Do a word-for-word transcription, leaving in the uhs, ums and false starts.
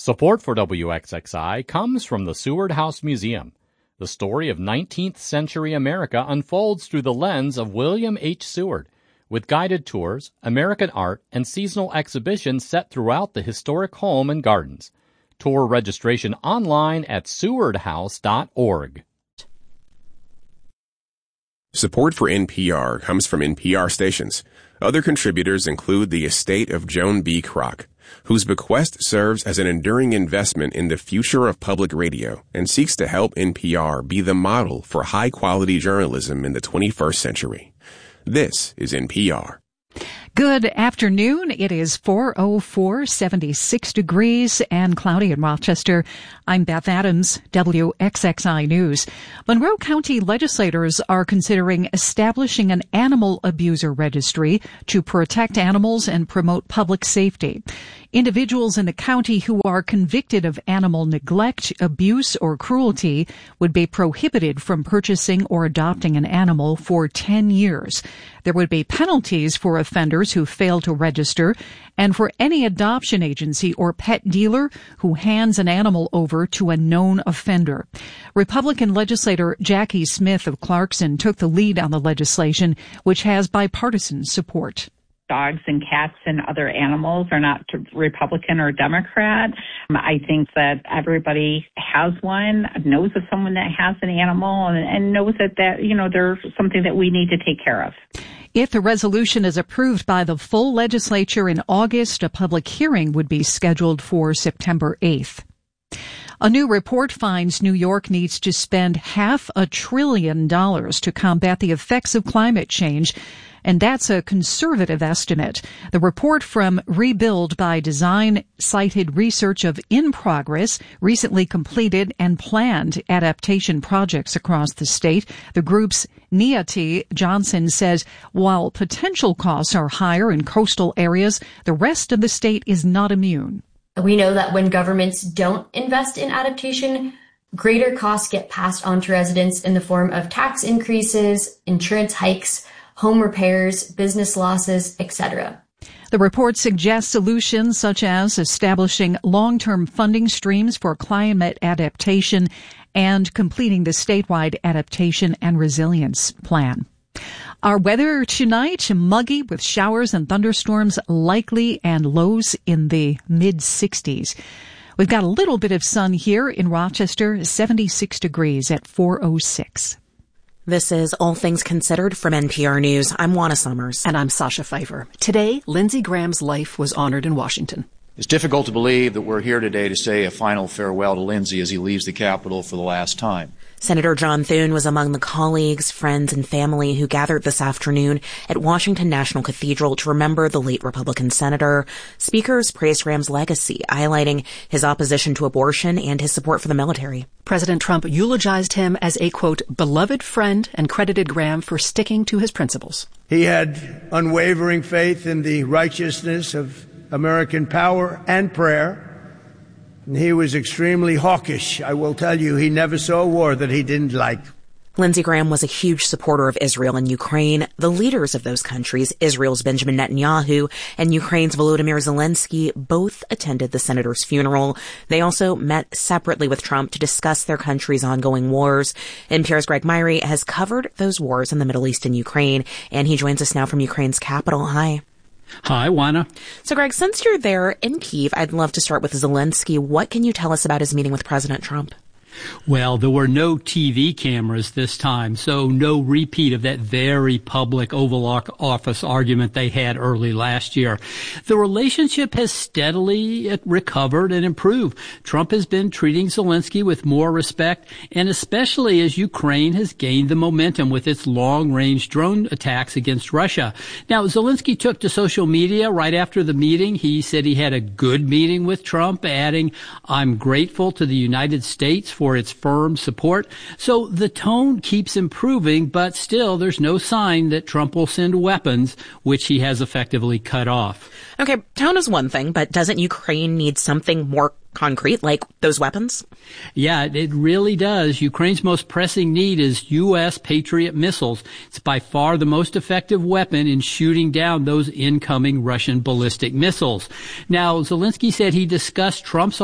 Support for W X X I comes from the Seward House Museum. The story of nineteenth century America unfolds through the lens of William H. Seward, with guided tours, American art, and seasonal exhibitions set throughout the historic home and gardens. Tour registration online at seward house dot org. Support for N P R comes from N P R stations. Other contributors include the estate of Joan B. Kroc, whose bequest serves as an enduring investment in the future of public radio and seeks to help N P R be the model for high-quality journalism in the twenty-first century. This is N P R. Good afternoon. It is four oh four, seventy-six degrees and cloudy in Rochester. I'm Beth Adams, W X X I News. Monroe County legislators are considering establishing an animal abuser registry to protect animals and promote public safety. Individuals in the county who are convicted of animal neglect, abuse, or cruelty would be prohibited from purchasing or adopting an animal for ten years. There would be penalties for offenders who fail to register and for any adoption agency or pet dealer who hands an animal over to a known offender. Republican legislator Jackie Smith of Clarkson took the lead on the legislation, which has bipartisan support. Dogs and cats and other animals are not Republican or Democrat. I think that everybody has one, knows of someone that has an animal, and, and knows that, that, you know, they're something that we need to take care of. If the resolution is approved by the full legislature in August, a public hearing would be scheduled for September eighth. A new report finds New York needs to spend half a trillion dollars to combat the effects of climate change, and that's a conservative estimate. The report from Rebuild by Design cited research of in progress, recently completed, and planned adaptation projects across the state. The group's Neati Johnson says while potential costs are higher in coastal areas, the rest of the state is not immune. We know that when governments don't invest in adaptation, greater costs get passed on to residents in the form of tax increases, insurance hikes, home repairs, business losses, et cetera. The report suggests solutions such as establishing long-term funding streams for climate adaptation and completing the statewide adaptation and resilience plan. Our weather tonight, muggy with showers and thunderstorms likely and lows in the mid sixties. We've got a little bit of sun here in Rochester, seventy-six degrees at four oh six. This is All Things Considered from N P R News. I'm Juana Summers. And I'm Sasha Pfeiffer. Today, Lindsey Graham's life was honored in Washington. It's difficult to believe that we're here today to say a final farewell to Lindsey as he leaves the Capitol for the last time. Senator John Thune was among the colleagues, friends, and family who gathered this afternoon at Washington National Cathedral to remember the late Republican senator. Speakers praised Graham's legacy, highlighting his opposition to abortion and his support for the military. President Trump eulogized him as a, quote, beloved friend and credited Graham for sticking to his principles. He had unwavering faith in the righteousness of American power and prayer. And he was extremely hawkish. I will tell you, he never saw a war that he didn't like. Lindsey Graham was a huge supporter of Israel and Ukraine. The leaders of those countries, Israel's Benjamin Netanyahu and Ukraine's Volodymyr Zelensky, both attended the senator's funeral. They also met separately with Trump to discuss their country's ongoing wars. N P R's Greg Myrie has covered those wars in the Middle East and Ukraine, and he joins us now from Ukraine's capital. Hi. Hi, Juana. So, Greg, since you're there in Kyiv, I'd love to start with Zelensky. What can you tell us about his meeting with President Trump? Well, there were no T V cameras this time, so no repeat of that very public Oval Office argument they had early last year. The relationship has steadily recovered and improved. Trump has been treating Zelensky with more respect, and especially as Ukraine has gained the momentum with its long-range drone attacks against Russia. Now, Zelensky took to social media right after the meeting. He said he had a good meeting with Trump, adding, "I'm grateful to the United States for for its firm support." So the tone keeps improving, but still there's no sign that Trump will send weapons, which he has effectively cut off. Okay, tone is one thing, but doesn't Ukraine need something more concrete, like those weapons? Yeah, it really does. Ukraine's most pressing need is U S Patriot missiles. It's by far the most effective weapon in shooting down those incoming Russian ballistic missiles. Now, Zelensky said he discussed Trump's